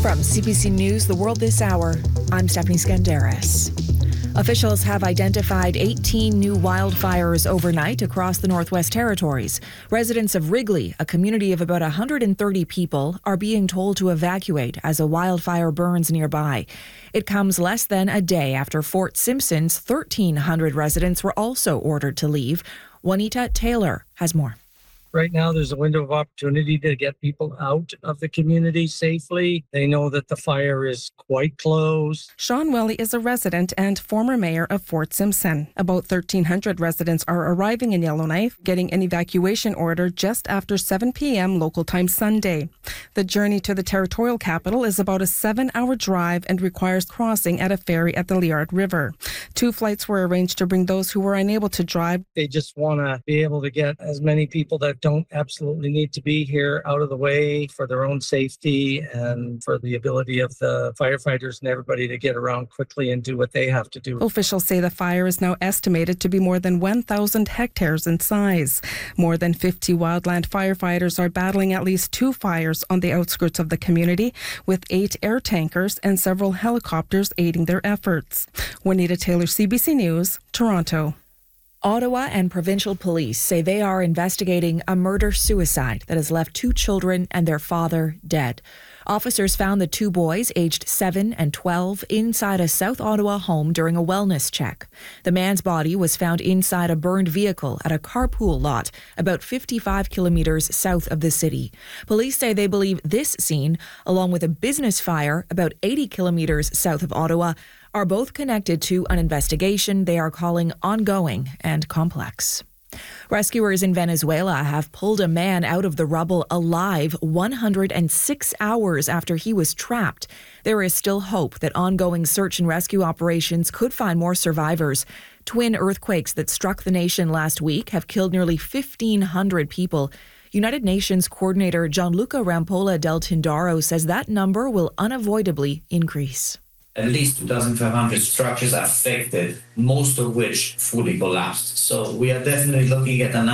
From CBC News, The World This Hour, I'm Stephanie Skandaris. Officials have identified 18 new wildfires overnight across the Northwest Territories. Residents of Wrigley, a community of about 130 people, are being told to evacuate as a wildfire burns nearby. It comes less than a day after Fort Simpson's 1,300 residents were also ordered to leave. Juanita Taylor has more. Right now, there's a window of opportunity to get people out of the community safely. They know that the fire is quite close. Sean Welly is a resident and former mayor of Fort Simpson. About 1,300 residents are arriving in Yellowknife, getting an evacuation order just after 7 p.m. local time Sunday. The journey to the territorial capital is about a 7-hour drive and requires crossing at a ferry at the Liard River. 2 flights were arranged to bring those who were unable to drive. They just want to be able to get as many people that don't absolutely need to be here out of the way for their own safety and for the ability of the firefighters and everybody to get around quickly and do what they have to do. Officials say the fire is now estimated to be more than 1,000 hectares in size. More than 50 wildland firefighters are battling at least 2 fires on the outskirts of the community, with 8 air tankers and several helicopters aiding their efforts. Juanita Taylor, CBC News, Toronto. Ottawa and provincial police say they are investigating a murder-suicide that has left 2 children and their father dead. Officers found the 2 boys, aged 7 and 12, inside a South Ottawa home during a wellness check. The man's body was found inside a burned vehicle at a carpool lot about 55 kilometres south of the city. Police say they believe this scene, along with a business fire about 80 kilometres south of Ottawa, are both connected to an investigation they are calling ongoing and complex. Rescuers in Venezuela have pulled a man out of the rubble alive 106 hours after he was trapped. There is still hope that ongoing search and rescue operations could find more survivors. Twin earthquakes that struck the nation last week have killed nearly 1,500 people. United Nations coordinator Gianluca Rampolla del Tindaro says that number will unavoidably increase. At least 2,500 structures affected, most of which fully collapsed. So we are definitely looking at an